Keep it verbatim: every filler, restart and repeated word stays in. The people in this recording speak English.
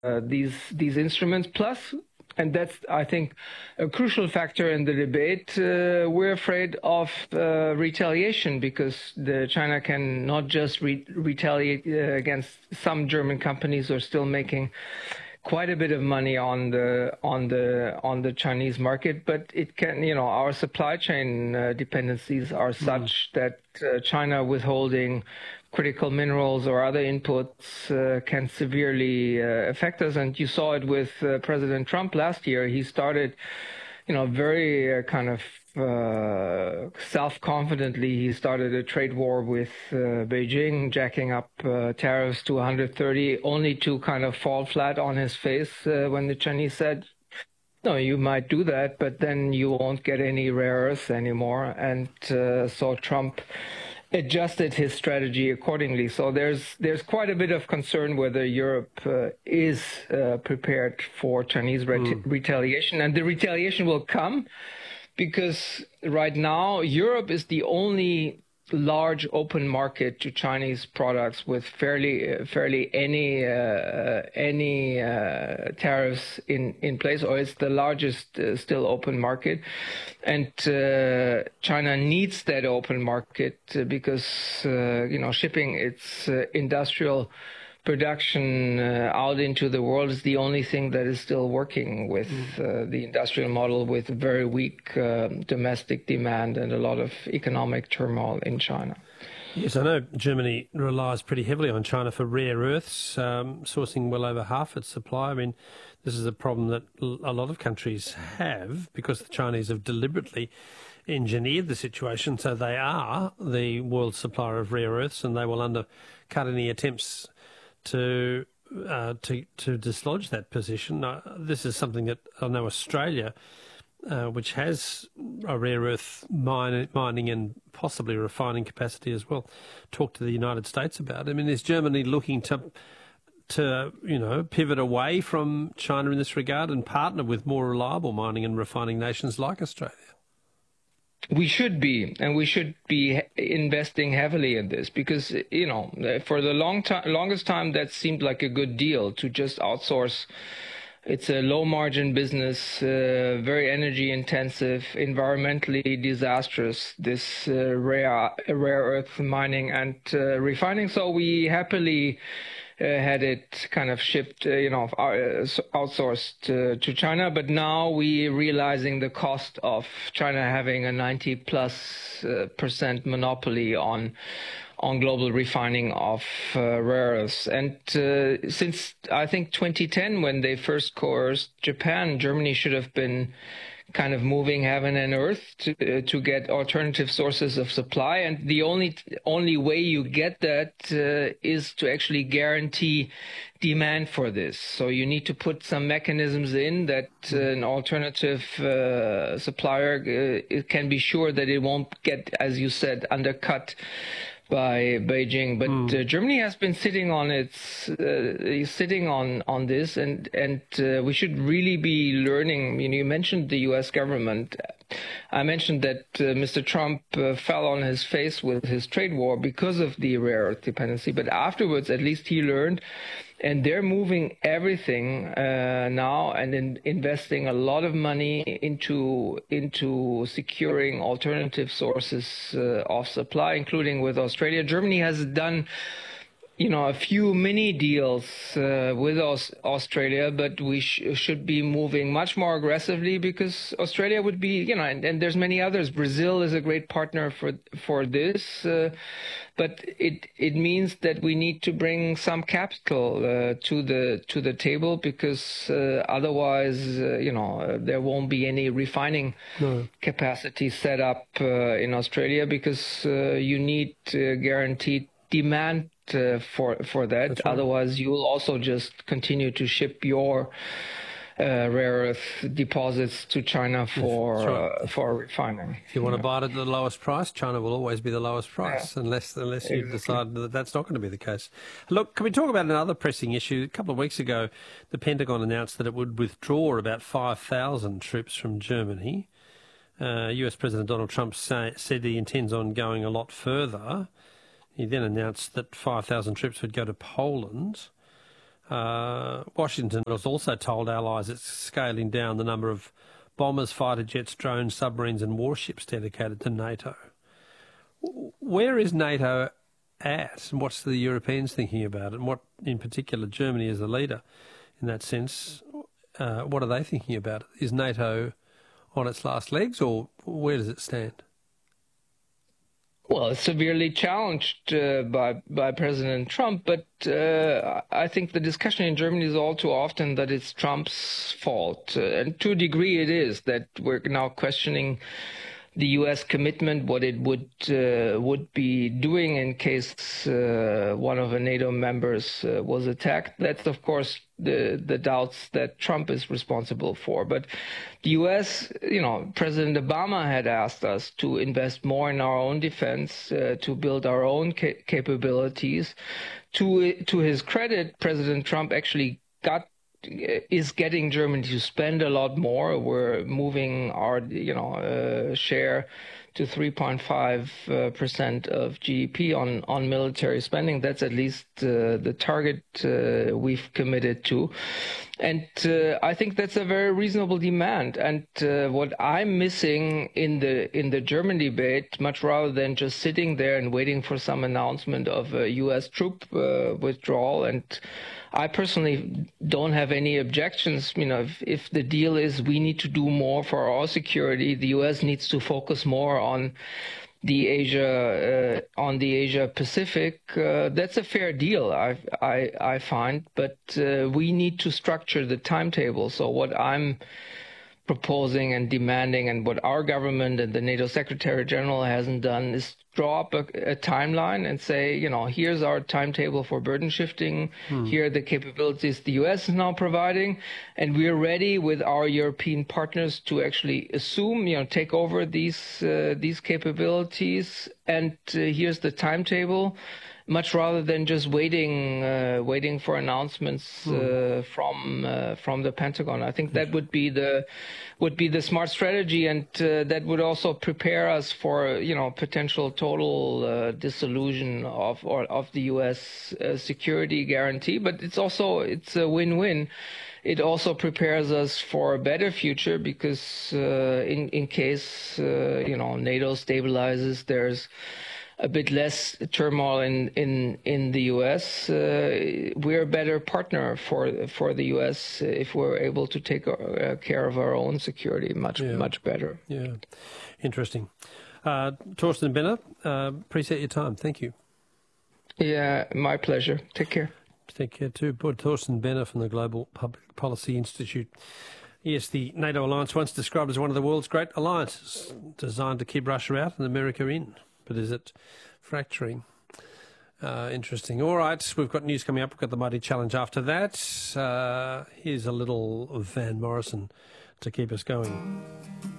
uh, these these instruments. Plus, and that's, I think, a crucial factor in the debate, uh, we're afraid of uh, retaliation, because the China can not just re retaliate uh, against some German companies who are still making quite a bit of money on the on the on the Chinese market, but it can, you know, our supply chain uh, dependencies are such mm. that uh, China withholding critical minerals or other inputs uh, can severely uh, affect us. And you saw it with uh, President Trump last year. He started, you know, very uh, kind of uh, self-confidently. He started a trade war with uh, Beijing, jacking up uh, tariffs to one hundred thirty, only to kind of fall flat on his face uh, when the Chinese said, no, you might do that, but then you won't get any rare earths anymore. And uh, so Trump adjusted his strategy accordingly. So there's there's quite a bit of concern whether Europe uh, is uh, prepared for Chinese ret mm. retaliation. And the retaliation will come because right now Europe is the only large open market to Chinese products with fairly uh, fairly any uh, any uh, tariffs in in place, or it's the largest uh, still open market, and uh, China needs that open market uh, because uh, you know, shipping its uh, industrial production uh, out into the world is the only thing that is still working with uh, the industrial model, with very weak uh, domestic demand and a lot of economic turmoil in China. Yes, I know Germany relies pretty heavily on China for rare earths, um, sourcing well over half its supply. I mean, this is a problem that a lot of countries have because the Chinese have deliberately engineered the situation so they are the world supplier of rare earths, and they will undercut any attempts to uh, to to dislodge that position. Uh, this is something that I know Australia, uh, which has a rare earth mine, mining and possibly refining capacity as well, talked to the United States about. I mean, is Germany looking to to you know pivot away from China in this regard and partner with more reliable mining and refining nations like Australia? We should be, and we should be investing heavily in this because, you know, for the long time, longest time, that seemed like a good deal to just outsource. It's a low margin business, uh, very energy intensive, environmentally disastrous, this uh, rare, rare earth mining and uh, refining. So we happily Uh, had it kind of shipped, uh, you know, uh, outsourced uh, to China. But now we realizing the cost of China having a ninety plus uh, percent monopoly on on global refining of uh, rare earths. And uh, since I think twenty ten, when they first coerced Japan, Germany should have been kind of moving heaven and earth to uh, to get alternative sources of supply, and the only only way you get that uh, is to actually guarantee demand for this. So you need to put some mechanisms in that uh, an alternative uh, supplier uh, it can be sure that it won't get, as you said, undercut by Beijing. But mm. uh, Germany has been sitting on its uh, sitting on on this, and and uh, we should really be learning. You know, you mentioned the U S government. I mentioned that uh, Mister Trump uh, fell on his face with his trade war because of the rare earth dependency, but afterwards at least he learned. And they're moving everything uh, now and in investing a lot of money into into securing alternative sources uh, of supply, including with Australia. Germany has done, you know, a few mini deals uh, with Aus Australia, but we sh should be moving much more aggressively because Australia would be, you know, and, and there's many others. Brazil is a great partner for for this. Uh, But it it means that we need to bring some capital uh, to the to the table because uh, otherwise, uh, you know, uh, there won't be any refining no. capacity set up uh, in Australia because uh, you need uh, guaranteed demand uh, for for that. Right. Otherwise, you will also just continue to ship your Uh, rare earth deposits to China for right. uh, for refining. If you want yeah. to buy it at the lowest price, China will always be the lowest price, yeah. unless unless you exactly. decide that that's not going to be the case. Look, can we talk about another pressing issue? A couple of weeks ago, the Pentagon announced that it would withdraw about five thousand troops from Germany. Uh, U S President Donald Trump say, said he intends on going a lot further. He then announced that five thousand troops would go to Poland. Uh, Washington has also told allies it's scaling down the number of bombers, fighter jets, drones, submarines and warships dedicated to NATO. Where is NATO at, and what's the Europeans thinking about it, and what, in particular, Germany as the leader in that sense, uh, what are they thinking about it? Is NATO on its last legs, or where does it stand? Well, it's severely challenged uh, by by President Trump, but uh, I think the discussion in Germany is all too often that it's Trump's fault, uh, and to a degree it is, that we're now questioning the U S commitment, what it would uh, would be doing in case uh, one of the NATO members uh, was attacked. That's, of course, the the doubts that Trump is responsible for. But the U S, you know, President Obama had asked us to invest more in our own defense, uh, to build our own ca capabilities. To to his credit, President Trump actually got is getting Germany to spend a lot more. We're moving our, you know, uh, share to three point five percent uh, of G D P on, on military spending. That's at least uh, the target uh, we've committed to. And uh, I think that's a very reasonable demand. And uh, what I'm missing in the in the German debate, much rather than just sitting there and waiting for some announcement of a U S troop uh, withdrawal, and I personally don't have any objections. You know, if, if the deal is we need to do more for our security, the U S needs to focus more on the Asia uh, on the Asia Pacific. Uh, that's a fair deal, I I, I find. But uh, we need to structure the timetable. So what I'm proposing and demanding, and what our government and the NATO Secretary General hasn't done, is draw up a, a timeline and say, you know, here's our timetable for burden shifting. Hmm. Here are the capabilities the U S is now providing, and we're ready with our European partners to actually assume, you know, take over these uh, these capabilities. And uh, here's the timetable. Much rather than just waiting, uh, waiting for announcements uh, mm. from uh, from the Pentagon, I think that would be the would be the smart strategy, and uh, that would also prepare us for, you know, potential total uh, dissolution of or of the U S uh, security guarantee. But it's also it's a win-win. It also prepares us for a better future, because uh, in in case uh, you know, NATO stabilizes, there's a bit less turmoil in in in the U S. Uh, we're a better partner for for the U S if we're able to take uh, care of our own security much yeah. much better. Yeah, interesting. Uh, Thorsten Benner, uh, appreciate your time. Thank you. Yeah, my pleasure. Take care. Take care too. Thorsten Benner from the Global Public Policy Institute. Yes, the NATO alliance, once described as one of the world's great alliances, designed to keep Russia out and America in. But is it fracturing? Uh, interesting. All right, we've got news coming up. We've got the Mighty Challenge after that. Uh, here's a little Van Morrison to keep us going.